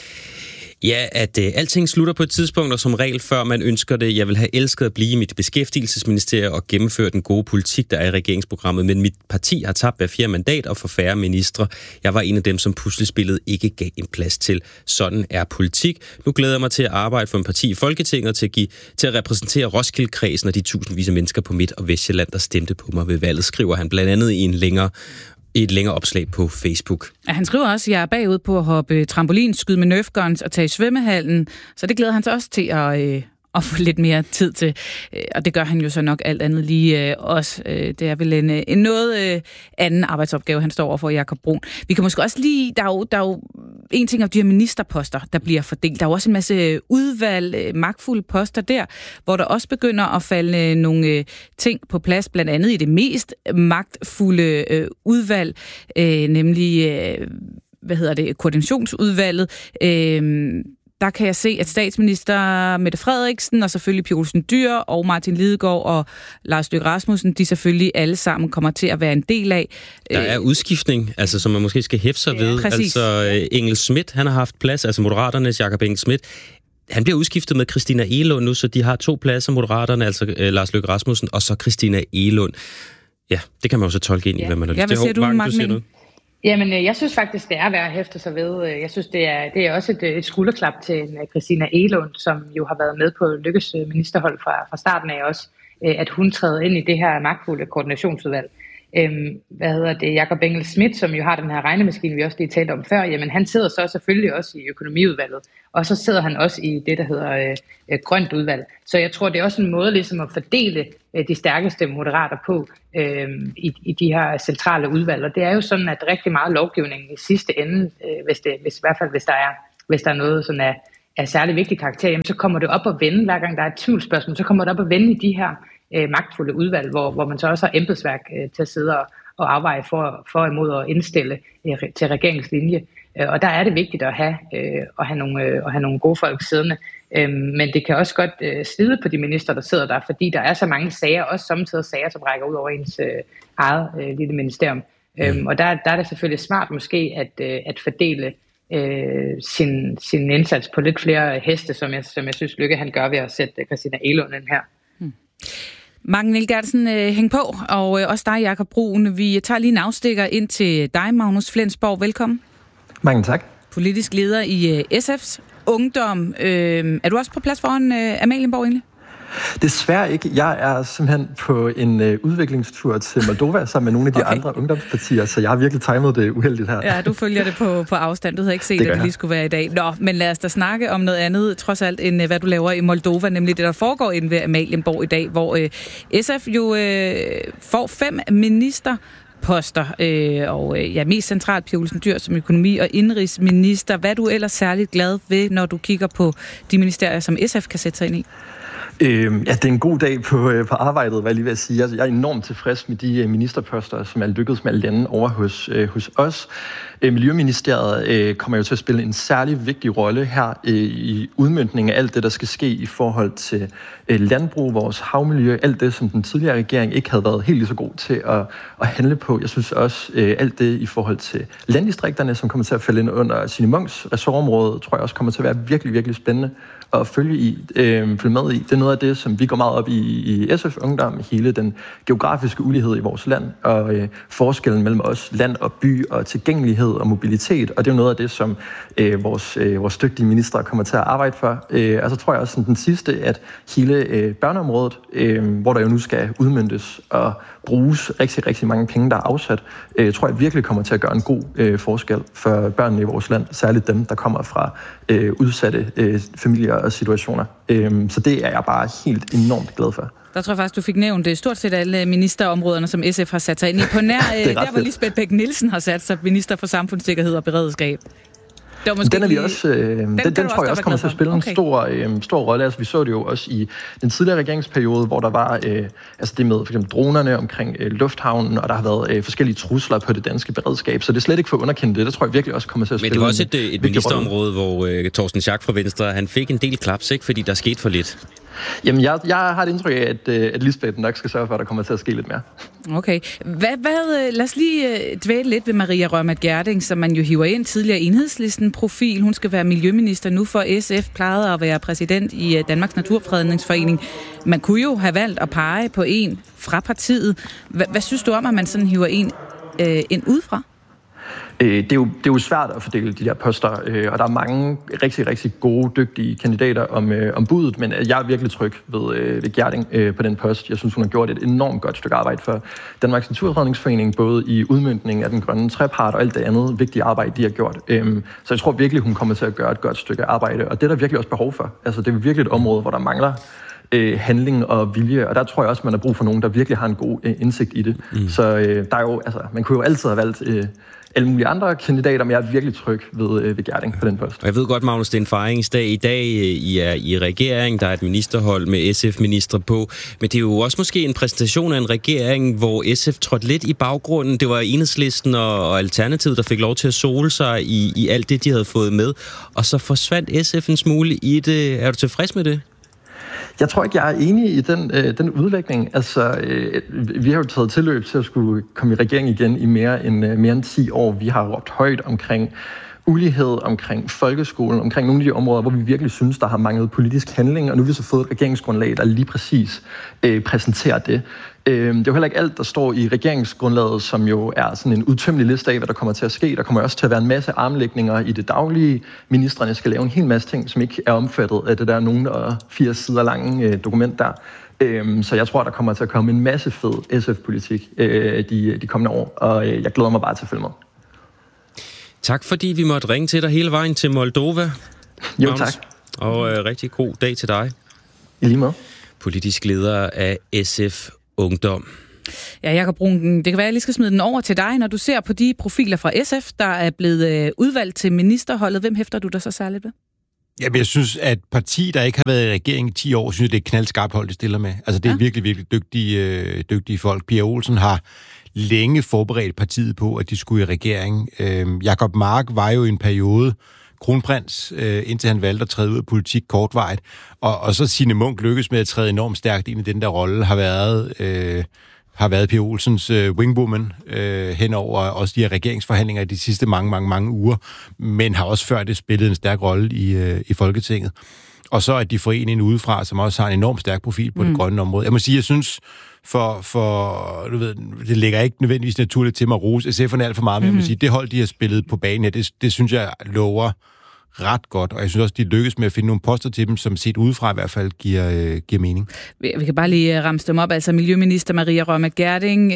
ja, at øh, alting slutter på et tidspunkt, og som regel før man ønsker det. Jeg vil have elsket at blive i mit beskæftigelsesministerie og gennemføre den gode politik, der er i regeringsprogrammet, men mit parti har tabt hver fjerde mandat og for færre ministre. Jeg var en af dem, som puslespillet ikke gav en plads til. Sådan er politik. Nu glæder jeg mig til at arbejde for en parti i Folketinget og til at, give, til at repræsentere Roskilde-kredsen og de tusindvis af mennesker på Midt- og Vestjylland, der stemte på mig ved valget, skriver han blandt andet i en længere i et længere opslag på Facebook. Ja, han skriver også, at jeg er bagud på at hoppe trampolin, skyde med Nerf guns og tage i svømmehallen, så det glæder han sig også til at, øh, at få lidt mere tid til. Og det gør han jo så nok alt andet lige øh, også. Det er vel en, en noget øh, anden arbejdsopgave, han står over for, Jakob Brun. Vi kan måske også lige, der er jo, der er jo en ting af de her ministerposter, der bliver fordelt. Der er jo også en masse udvalg, øh, magtfulde poster der, hvor der også begynder at falde nogle øh, ting på plads, blandt andet i det mest magtfulde øh, udvalg, øh, nemlig, øh, hvad hedder det, koordinationsudvalget. Øh, Der kan jeg se, at statsminister Mette Frederiksen og selvfølgelig Pia Olsen Dyhr og Martin Lidegaard og Lars Løkke Rasmussen, de selvfølgelig alle sammen kommer til at være en del af. Der er udskiftning, altså som man måske skal hæfte sig ja, ved. Præcis. Altså Engel-Schmidt, han har haft plads, altså Moderaternes Jakob Engel-Schmidt. Han bliver udskiftet med Christina Egelund nu, så de har to pladser, Moderaterne, altså øh, Lars Løkke Rasmussen og så Christina Egelund. Ja, det kan man også tolke ind i, ja. hvad man har lyst til. Ja, hvad siger du, Mark, du siger noget? Jamen, jeg synes faktisk, det er værd at hæfte sig ved. Jeg synes, det er, det er også et, et skulderklap til Christina Egelund, som jo har været med på Lykkes ministerhold fra, fra starten af også, at hun træder ind i det her magtfulde koordinationsudvalg. Øhm, hvad hedder det? Jakob Engel-Schmidt, som jo har den her regnemaskine, vi også lige talte om før, jamen han sidder så selvfølgelig også i økonomiudvalget, og så sidder han også i det, der hedder øh, grønt udvalg. Så jeg tror, det er også en måde ligesom at fordele øh, de stærkeste moderater på øh, i, i de her centrale udvalg. Og det er jo sådan, at rigtig meget lovgivning i sidste ende, øh, hvis det, hvis, i hvert fald hvis der er, hvis der er noget sådan af, af særlig vigtig karakter, jamen, så kommer det op at vende, hver gang der er et tvivlsspørgsmål, så kommer det op at vende i de her øh, magtfulde udvalg, hvor, hvor man så også har embedsværk øh, til at sidde og, og afveje for, for imod at indstille øh, til regeringslinje. Øh, og der er det vigtigt at have, øh, at have, nogle, øh, at have nogle gode folk siddende. Øh, men det kan også godt øh, slide på de minister, der sidder der, fordi der er så mange sager, også samtidig sager, som rækker ud over ens øh, eget øh, lille ministerium. Mm. Øh, og der, der er det selvfølgelig smart måske at, øh, at fordele Øh, sin, sin indsats på lidt flere heste, som jeg, som jeg synes, Lykke han gør ved at sætte Christina Egelund ind her. Hmm. Mark Niel-Gertsen, øh, hæng på, og øh, også dig, Jakob Brun. Vi tager lige en afstikker ind til dig, Magnus Flensborg. Velkommen. Mange tak. Politisk leder i øh, S F's Ungdom. Øh, er du også på plads foran øh, Amalienborg egentlig? Desværre ikke. Jeg er simpelthen på en øh, udviklingstur til Moldova sammen med nogle af de okay. andre ungdomspartier, så jeg har virkelig timet det uheldigt her. Ja, du følger det på, på afstand. Du havde ikke set, det at det lige skulle være i dag. Nå, men lad os da snakke om noget andet, trods alt, end hvad du laver i Moldova, nemlig det, der foregår inde ved Amalienborg i dag, hvor øh, S F jo øh, får fem minister ministerposter. Øh, og øh, ja, mest centralt Pia Olsen Dyhr som økonomi- og indrigsminister. Hvad er du ellers særligt glad ved, når du kigger på de ministerier, som S F kan sætte sig ind i? Øh, ja, det er en god dag på, øh, på arbejdet, hvad jeg lige vil sige. Altså, jeg er enormt tilfreds med de øh, ministerposter, som er lykkedes med at lande over hos, øh, hos os. Øh, Miljøministeriet øh, kommer jo til at spille en særlig vigtig rolle her øh, i udmøntningen af alt det, der skal ske i forhold til øh, landbrug, vores havmiljø, alt det, som den tidligere regering ikke havde været helt lige så god til at, at handle på. Jeg synes også, øh, alt det i forhold til landdistrikterne, som kommer til at falde ind under Signe Munks ressortområde, tror jeg også kommer til at være virkelig, virkelig spændende at følge, i, øh, følge med i. Det er noget af det, som vi går meget op i i S F Ungdom, hele den geografiske ulighed i vores land, og øh, forskellen mellem os, land og by, og tilgængelighed og mobilitet, og det er jo noget af det, som øh, vores, øh, vores dygtige ministre kommer til at arbejde for. Øh, altså tror jeg også sådan, den sidste, at hele øh, børneområdet, øh, hvor der jo nu skal udmøntes og bruges rigtig, rigtig mange penge, der er afsat, øh, tror jeg virkelig kommer til at gøre en god øh, forskel for børnene i vores land, særligt dem, der kommer fra øh, udsatte øh, familier og situationer. Øh, så det er jeg bare helt enormt glad for. Der tror jeg faktisk, du fik nævnt stort set alle ministerområderne, som S F har sat sig ind i. På nær der, hvor Lisbeth Bech-Nielsen har sat sig, minister for samfundssikkerhed og beredskab. Den er vi også, øh, den, den, den tror jeg også kommer til at spille okay. en stor, øh, stor rolle. Altså, vi så det jo også i den tidligere regeringsperiode, hvor der var øh, altså det med for eksempel dronerne omkring øh, lufthavnen, og der har været øh, forskellige trusler på det danske beredskab. Så det er slet ikke for underkendt det. Det tror jeg virkelig også kommer til at spille. Men det var også et, et, et ministerområde, hvor øh, Torsten Schack fra Venstre, han fik en del klaps, ikke? Fordi der skete for lidt. Jamen, jeg, jeg har et indtryk af, at, at Lisbeth nok skal sørge for, at der kommer til at ske lidt mere. Okay. Hvad, hvad, lad os lige dvæle lidt ved Maria Reumert Gjerding, som man jo hiver ind, tidligere Enhedslisten-profil. Hun skal være miljøminister nu, for S F plejede at være præsident i Danmarks Naturfredningsforening. Man kunne jo have valgt at pege på en fra partiet. Hvad, hvad synes du om, at man sådan hiver en øh, ind udefra? Det er, jo, det er jo svært at fordele de der poster, og der er mange rigtig, rigtig gode, dygtige kandidater om, om budet, men jeg er virkelig tryg ved, ved Gjerding på den post. Jeg synes, hun har gjort et enormt godt stykke arbejde for Danmarks Naturfredningsforening, både i udmøntningen af den grønne trepart og alt det andet vigtige arbejde, de har gjort. Så jeg tror virkelig, hun kommer til at gøre et godt stykke arbejde, og det er der virkelig også behov for. Altså, det er virkelig et område, hvor der mangler handling og vilje, og der tror jeg også, man har brug for nogen, der virkelig har en god indsigt i det. Mm. Så der er jo, altså, man kunne jo altid have valgt alle mulige andre kandidater, men jeg er virkelig tryg ved, ved Gjerding på den post. Og jeg ved godt, Magnus, det er en fejringsdag i dag. I er i regering, der er et ministerhold med S F-ministre på, men det er jo også måske en præsentation af en regering, hvor S F trådte lidt i baggrunden. Det var Enhedslisten og Alternativet, der fik lov til at sole sig i, i alt det, de havde fået med, og så forsvandt S F en smule i det. Er du tilfreds med det? Jeg tror ikke, jeg er enig i den, øh, den udlægning. Altså, øh, vi har jo taget tilløb til at skulle komme i regering igen i mere end, øh, mere end ti år. Vi har råbt højt omkring ulighed, omkring folkeskolen, omkring nogle af de områder, hvor vi virkelig synes, der har manglet politisk handling, og nu har vi så fået et regeringsgrundlag, der lige præcis øh, præsenterer det. Øh, det er jo heller ikke alt, der står i regeringsgrundlaget, som jo er sådan en udtømmelig liste af, hvad der kommer til at ske. Der kommer også til at være en masse armlægninger i det daglige. Ministrene skal lave en hel masse ting, som ikke er omfattet af det der nogle og firs sider lange øh, dokument der. Øh, så jeg tror, der kommer til at komme en masse fed S F-politik øh, de, de kommende år, og øh, jeg glæder mig bare til at følge med. Tak fordi vi måtte ringe til dig hele vejen til Moldova. Jo, Magnus. Tak. Og øh, rigtig god dag til dig. I lige måde. Politisk leder af S F Ungdom. Ja, Jakob Brun, det kan være, at jeg lige skal smide den over til dig. Når du ser på de profiler fra S F, der er blevet øh, udvalgt til ministerholdet, hvem hæfter du der så særligt ved? Jamen, jeg synes, at parti, der ikke har været i regering i ti år, synes, det er et knaldskarpt hold, de stiller med. Altså, det er ja. virkelig, virkelig dygtige, øh, dygtige folk. Pia Olsen har længe forberedt partiet på, at de skulle i regering. Øh, Jacob Mark var jo i en periode kronprins, øh, indtil han valgte at træde ud af politik kortvarigt. Og, og så Signe Munk lykkedes med at træde enormt stærkt ind i den der rolle, har været... Øh, har været Pia Olsens øh, wingwoman øh, hen over også de her regeringsforhandlinger i de sidste mange, mange, mange uger, men har også før det spillet en stærk rolle i, øh, i Folketinget. Og så er de foreningen udefra, som også har en enormt stærk profil på mm. det grønne område. Jeg må sige, jeg synes, for, for du ved, det ligger ikke nødvendigvis naturligt til mig at rose S F'erne alt for meget, men mm. jeg må sige, det hold, de har spillet på banen her, det, det synes jeg lover ret godt, og jeg synes også, de lykkes med at finde nogle poster til dem, som set udefra i hvert fald giver, øh, giver mening. Vi kan bare lige ramse dem op. Altså Miljøminister Maria Reumert Gjerding, øh,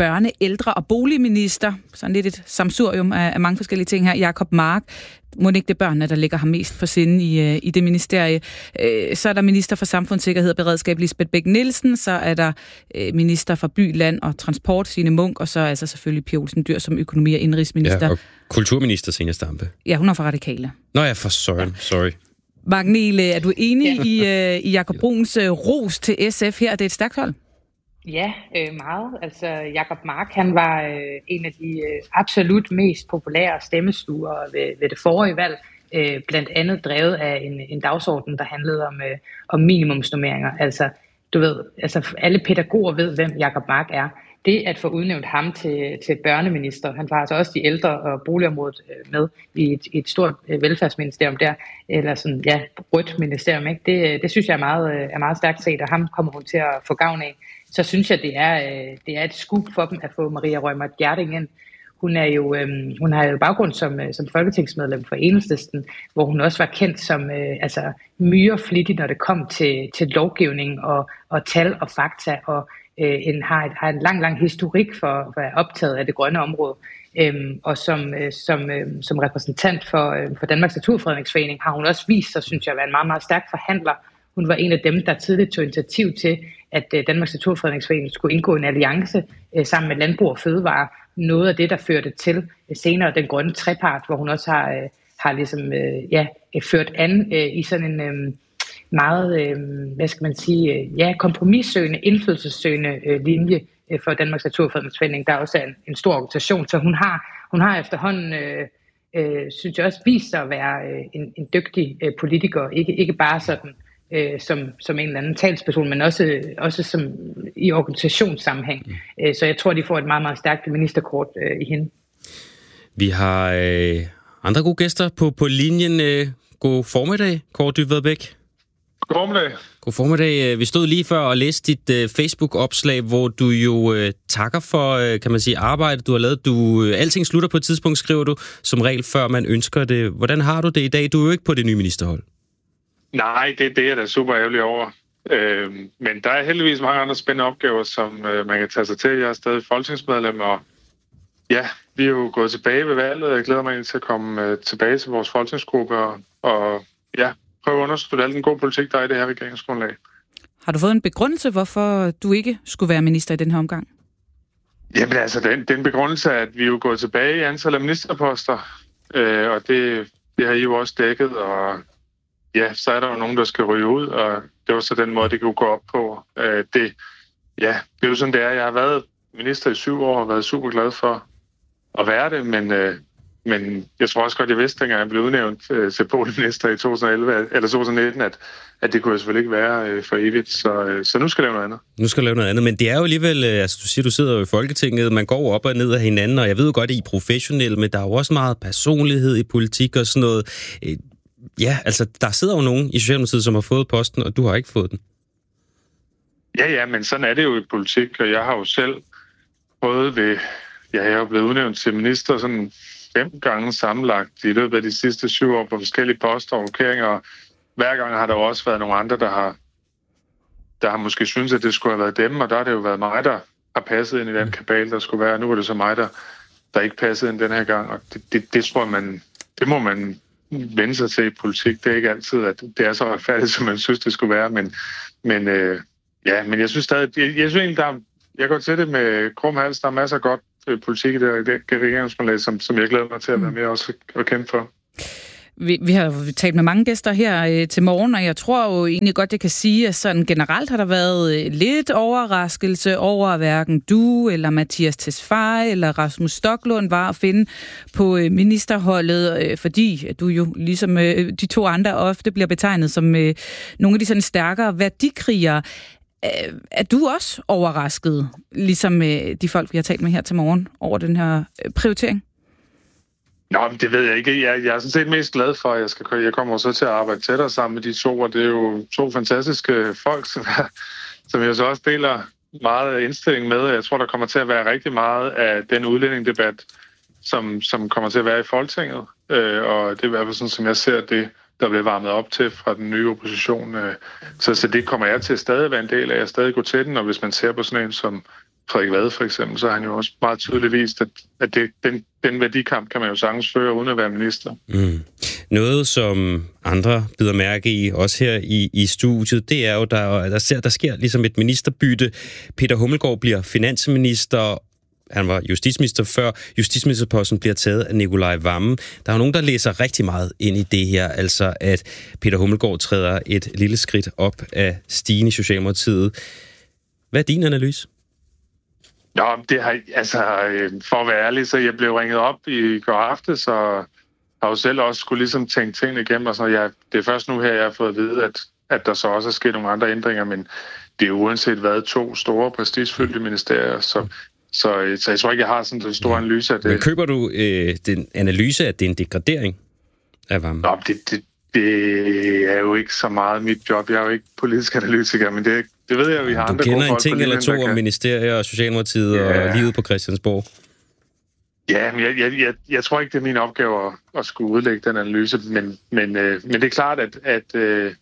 børne-, ældre- og boligminister. Sådan lidt et samsurium af, af mange forskellige ting her. Jacob Mark. Må ikke det børnene, der ligger ham mest på sinde i, i det ministerie. Så er der minister for samfundssikkerhed og beredskab, Lisbeth Bech-Nielsen. Så er der minister for by, land og transport, Signe Munk. Og så er altså selvfølgelig Pia Olsen Dyhr som økonomi- og indrigsminister. Ja, og kulturminister, Zenia Stampe. Ja, hun er fra Radikale. Nå ja, for søren. Sorry. Magnel, er du enig ja. i, i Jacob Bruns ros til S F her? Det er et stærkt hold. Ja, øh, meget. Altså, Jacob Mark, han var øh, en af de øh, absolut mest populære stemmesluger ved, ved det forrige valg, øh, blandt andet drevet af en, en dagsorden, der handlede om, øh, om minimumsnormeringer. Altså, du ved, altså, alle pædagoger ved, hvem Jacob Mark er. Det at få udnævnt ham til, til børneminister, han var altså også de ældre og boligområdet øh, med i et, et stort øh, velfærdsministerium der, eller sådan, ja, rødt ministerium, ikke? Det, det synes jeg er meget, øh, er meget stærkt set, og ham kommer hun til at få gavn af. Så synes jeg, det er, øh, det er et skub for dem at få Maria Reumert Gjerding ind. Hun, er jo, øh, hun har jo baggrund som, øh, som folketingsmedlem for Enhedslisten, hvor hun også var kendt som øh, altså, myreflittig, når det kom til, til lovgivning og, og tal og fakta, og øh, en, har, et, har en lang, lang historik for, for at være optaget af det grønne område. Øhm, og som, øh, som, øh, som repræsentant for, øh, for Danmarks Naturfredningsforening har hun også vist sig, synes jeg, at være en meget, meget stærk forhandler. Hun var en af dem, der tidligt tog initiativ til, at øh, Danmarks Naturfredningsforening skulle indgå en alliance øh, sammen med Landbrug og Fødevare. Noget af det, der førte til øh, senere den grønne trepart, hvor hun også har, øh, har ligesom, øh, ja, ført an øh, i sådan en øh, meget, øh, hvad skal man sige, øh, ja, kompromissøgende, indflydelsessøgende øh, linje øh, for Danmarks Naturfredningsforening, der også er en, en stor organisation. Så hun har, hun har efterhånden, øh, øh, synes jeg også, vist sig at være øh, en, en dygtig øh, politiker, ikke, ikke bare sådan, Øh, som, som en eller anden talsperson, men også, også som i organisationssammenhæng. Mm. Øh, så jeg tror, de får et meget, meget stærkt ministerkort øh, i hende. Vi har øh, andre gode gæster på, på linjen. Øh, god formiddag, Kaare Dybvad Bech. God formiddag. God formiddag. Vi stod lige før og læste dit øh, Facebook-opslag, hvor du jo øh, takker for, øh, kan man sige, arbejdet, du har lavet. Du, øh, alting slutter på et tidspunkt, skriver du, som regel før man ønsker det. Hvordan har du det i dag? Du er jo ikke på det nye ministerhold. Nej, det, det er da super ærgerlig over. Øh, men der er heldigvis mange andre spændende opgaver, som øh, man kan tage sig til. Jeg er stadig folketingsmedlem, og ja, vi er jo gået tilbage ved valget. Jeg glæder mig til at komme øh, tilbage til vores folketingsgruppe og, og ja, prøve at understøtte al den gode politik, der er i det her regeringsgrundlag. Har du fået en begrundelse, hvorfor du ikke skulle være minister i den her omgang? Jamen altså, den, den begrundelse er, at vi er jo gået tilbage i antallet af ministerposter, øh, og det, det har I jo også dækket, og ja, så er der jo nogen, der skal ryge ud, og det var så den måde, det kunne gå op på. Øh, det, ja, det er jo sådan, det er. Jeg har været minister i syv år og været super glad for at være det, men, øh, men jeg tror også godt, jeg vidste, dengang jeg blev udnævnt øh, til boligminister i to tusind og elleve, eller to tusind og nitten, at, at det kunne jeg selvfølgelig ikke være øh, for evigt, så, øh, så nu skal jeg lave noget andet. Nu skal jeg lave noget andet, men det er jo alligevel, øh, altså du siger, du sidder jo i Folketinget, man går op og ned af hinanden, og jeg ved jo godt, at I er professionelle, men der er jo også meget personlighed i politik og sådan noget. Øh, Ja, altså, der sidder jo nogen i Socialdemokratiet, som har fået posten, og du har ikke fået den. Ja, ja, men sådan er det jo i politik, og jeg har jo selv prøvet ved... Ja, jeg har blevet udnævnt til minister sådan fem gange sammenlagt i løbet af de sidste syv år på forskellige poster og rokeringer, og hver gang har der jo også været nogle andre, der har, der har måske syntes, at det skulle have været dem, og der har det jo været mig, der har passet ind i den kabal, der skulle være. Nu var det så mig, der, der ikke passede ind den her gang, og det, det, det tror man... Det må man vende sig til i politik. Det er ikke altid, at det er så retfærdigt, som man synes, det skulle være, men, men, øh, ja, men jeg synes stadig, jeg, jeg synes egentlig, der, jeg går til det med krum hals, der er masser af godt øh, politik i det, det regeringsgrundlag, som, som jeg glæder mig til at være med også at kæmpe for. Vi, vi har talt med mange gæster her øh, til morgen, og jeg tror jo egentlig godt, jeg kan sige, at sådan generelt har der været øh, lidt overraskelse over, at hverken du eller Mattias Tesfaye eller Rasmus Stoklund var at finde på øh, ministerholdet, øh, fordi du jo ligesom øh, de to andre ofte bliver betegnet som øh, nogle af de sådan stærkere værdikrigere. Øh, er du også overrasket, ligesom øh, de folk, vi har talt med her til morgen, over den her øh, prioritering? Nå, men det ved jeg ikke. Jeg, jeg er sådan set mest glad for, at jeg, skal, jeg kommer så til at arbejde tættere sammen med de to, og det er jo to fantastiske folk, som, som jeg så også deler meget indstilling med. Jeg tror, der kommer til at være rigtig meget af den udlændingedebat, som, som kommer til at være i Folketinget, øh, og det er i hvert fald sådan, som jeg ser det, der bliver varmet op til fra den nye opposition. Øh. Så, så det kommer jeg til at stadig være en del af. Jeg stadig går til den, og hvis man ser på sådan en som Frederik Vad for eksempel, så har han jo også meget tydeligt vist, at, at det, den, den værdikamp kan man jo sagtens føre uden at være minister. Mm. Noget, som andre bider mærke i, også her i, i studiet, det er jo, der, der, ser, der sker ligesom et ministerbytte. Peter Hummelgaard bliver finansminister. Han var justitsminister før. Justitsministerposten bliver taget af Nicolai Wammen. Der er jo nogen, der læser rigtig meget ind i det her, altså at Peter Hummelgaard træder et lille skridt op af stigen i Socialdemokratiet. Hvad er din analyse? Nå, det har, altså, for at være ærlig, så jeg blev ringet op i går aftes, så har jo selv også skulle ligesom tænke tingene igennem, og så jeg, det er først nu her, jeg har fået at vide, at, at der så også er sket nogle andre ændringer, men det er jo uanset hvad to store prestigefyldte ministerier, så, så, så jeg tror ikke, jeg har sådan en stor analyse af det. Men køber du øh, den analyse, at det er en degradering af Wammen? Nå, det, det, det er jo ikke så meget mit job. Jeg er jo ikke politisk analytiker, men det, det ved jeg jo, vi har du andre gode folk. Du folk kender en ting eller to om kan... ministerier og Socialdemokratiet ja. og livet på Christiansborg. Ja, men jeg, jeg, jeg, jeg tror ikke, det er min opgave at, at skulle udlægge den analyse, men, men, øh, men det er klart, at... at øh...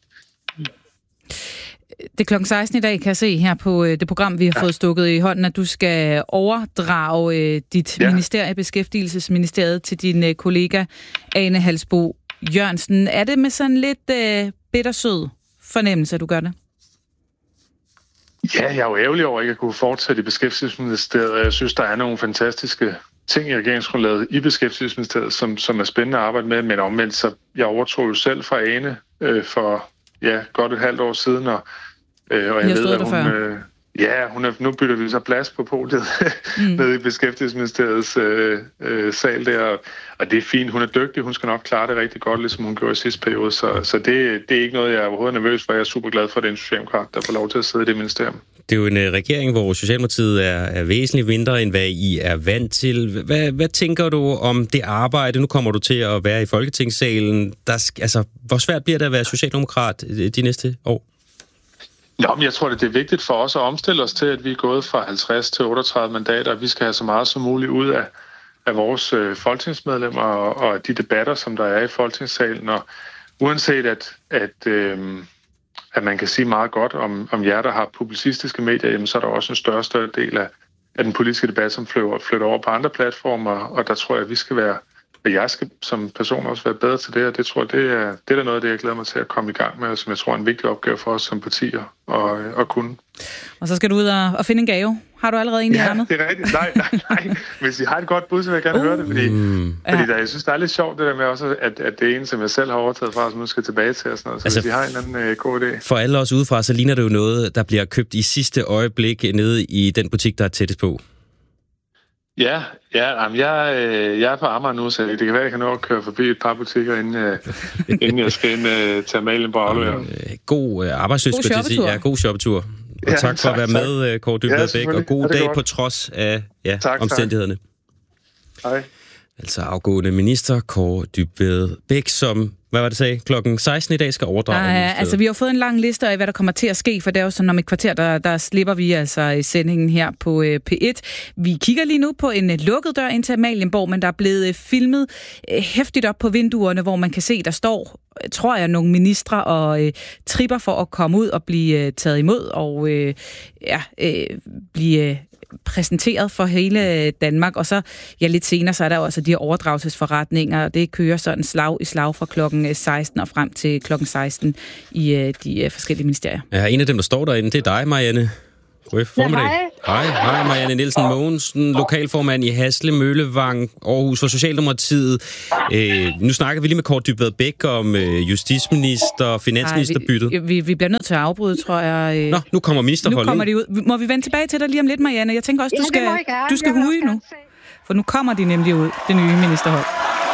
Det er klokken seksten i dag, kan jeg se her på det program, vi har ja. fået stukket i hånden, at du skal overdrage øh, dit ja. ministerie, Beskæftigelsesministeriet, til din øh, kollega Ane Halsboe Jørgensen. Er det med sådan lidt øh, bittersød fornemmelse, at du gør det? Ja, jeg er jo ærgerlig over ikke at kunne fortsætte i Beskæftigelsesministeriet, og jeg synes, der er nogle fantastiske ting i regeringsgrundlaget i Beskæftigelsesministeriet, som, som er spændende at arbejde med, men omvendt, så jeg overtog jo selv fra Ane øh, for ja, godt et halvt år siden, og, øh, og jeg, jeg ved, at hun... Øh, ja, hun er, nu bytter vi så plads på podiet mm. nede i Beskæftigelsesministeriets øh, øh, sal der, og det er fint. Hun er dygtig, hun skal nok klare det rigtig godt, ligesom hun gjorde i sidste periode, så, så det, det er ikke noget, jeg er overhovedet nervøs for. Jeg er super glad for, at det er en socialdemokrat, der får lov til at sidde i det ministerium. Det er jo en uh, regering, hvor Socialdemokratiet er, er væsentligt mindre, end hvad I er vant til. Hvad, hvad tænker du om det arbejde? Nu kommer du til at være i Folketingssalen. Der, altså, hvor svært bliver det at være socialdemokrat de næste år? Nå, men jeg tror, at det er vigtigt for os at omstille os til, at vi er gået fra halvtreds til otteogtredive mandater, og vi skal have så meget som muligt ud af, af vores øh, folketingsmedlemmer og, og de debatter, som der er i Folketingssalen. Og uanset at, at, øh, at man kan sige meget godt om, om jer, der har publicistiske medier, jamen, så er der også en større større del af, af den politiske debat, som flytter, flytter over på andre platformer, og der tror jeg, at vi skal være Og jeg skal som person også være bedre til det, og det tror jeg, det er, det er noget af det, jeg glæder mig til at komme i gang med, og som jeg tror er en vigtig opgave for os som partier at, at kunne. Og så skal du ud og, og finde en gave. Har du allerede en i ærmet? Ja, det er rigtigt. Nej, nej, nej. Hvis I har et godt bud, så vil jeg gerne uh, høre det, fordi, mm. fordi der, jeg synes, det er lidt sjovt det der med også, at, at det er en, som jeg selv har overtaget fra, som nu skal tilbage til og sådan noget. Så altså, hvis I har en eller anden uh, god idé. For alle os udefra, så ligner det jo noget, der bliver købt i sidste øjeblik nede i den butik, der er tættest på. Ja, ja jamen jeg, øh, jeg er på Amager nu, så det kan være, at jeg kan nå at køre forbi et par butikker, inden, øh, inden jeg skal ind øh, til Amalien på aflevering. God øh, arbejdsløs, god shoppetur. Ja, god shoppetur. Og ja, tak for tak, at være tak. med, Kåre Dybvad Bæk, ja, og god dag godt. På trods af ja, tak, omstændighederne. Tak. Hej. Altså afgående minister Kåre Dybvad Bæk, som, hvad var det sagde, klokken seksten i dag skal overdrage. Ja, altså vi har fået en lang liste af, hvad der kommer til at ske, for det er jo sådan, om et kvarter, der, der slipper vi altså i sendingen her på øh, P et. Vi kigger lige nu på en øh, lukket dør ind til Amalienborg, men der er blevet øh, filmet øh, hæftigt op på vinduerne, hvor man kan se, der står, tror jeg, nogle ministre og øh, tripper for at komme ud og blive øh, taget imod og øh, ja, øh, blive... Øh, præsenteret for hele Danmark, og så ja, lidt senere, så er der jo altså de her overdragelsesforretninger, og det kører sådan slag i slag fra klokken seksten og frem til klokken seksten i de forskellige ministerier. Ja, en af dem, der står derinde, det er dig, Marianne. God formiddag. Ja, hej. Hej, hej, Marianne Nielsen Mogensen, lokalformand i Hasle, Møllevang, Aarhus for Socialdemokratiet. Øh, nu snakker vi lige med Kåre Dybvad Bæk om øh, justitsminister og finansministerbyttet. Vi, vi, vi bliver nødt til at afbryde, tror jeg. Nå, nu kommer ministerholdet. Nu kommer de ud. Må vi vende tilbage til dig lige om lidt, Marianne? Jeg tænker også, du skal, du skal huge nu. For nu kommer de nemlig ud, det nye ministerhold.